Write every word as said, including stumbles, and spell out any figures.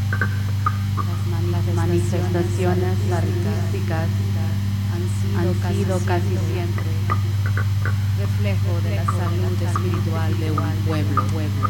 Las manifestaciones artísticas han sido casi siempre reflejo de la salud espiritual de un pueblo.